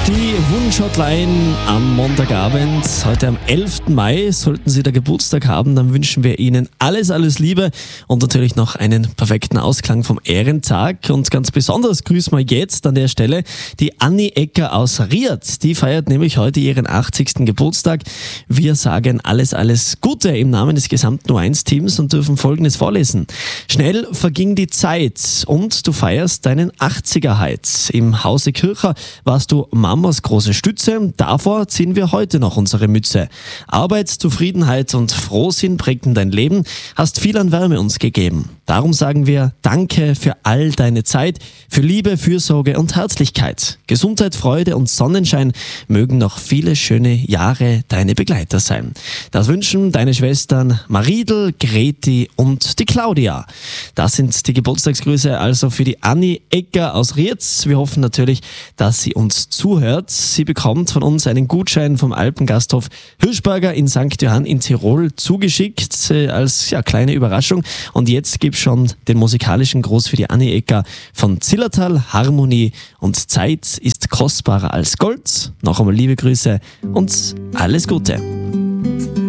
Die Wunschhotline am Montagabend, heute am 11. Mai. Sollten Sie da Geburtstag haben, dann wünschen wir Ihnen alles, alles Liebe und natürlich noch einen perfekten Ausklang vom Ehrentag. Und ganz besonders grüßen wir jetzt an der Stelle die Anni Ecker aus Riad. Die feiert nämlich heute ihren 80. Geburtstag. Wir sagen alles, alles Gute im Namen des gesamten U1-Teams und dürfen Folgendes vorlesen. Schnell verging die Zeit und du feierst deinen 80er heute. Im Hause Kircher warst du Mamas große Stütze, davor ziehen wir heute noch unsere Mütze. Arbeit, Zufriedenheit und Frohsinn prägten dein Leben, hast viel an Wärme uns gegeben. Darum sagen wir Danke für all deine Zeit, für Liebe, Fürsorge und Herzlichkeit. Gesundheit, Freude und Sonnenschein mögen noch viele schöne Jahre deine Begleiter sein. Das wünschen deine Schwestern Maridel, Greti und die Claudia. Das sind die Geburtstagsgrüße also für die Anni Ecker aus Rietz. Wir hoffen natürlich, dass sie uns zuhört. Sie bekommt von uns einen Gutschein vom Alpengasthof Hirschberger in St. Johann in Tirol zugeschickt als kleine Überraschung. Und jetzt gibt es schon den musikalischen Gruß für die Anni Ecker von Zillertal, Harmonie und Zeit ist kostbarer als Gold. Noch einmal liebe Grüße und alles Gute.